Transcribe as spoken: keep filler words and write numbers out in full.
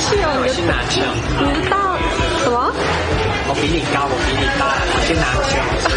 气哦！ 我是拿球， 你的大什么？ 我比你高，我比你大，我是拿球。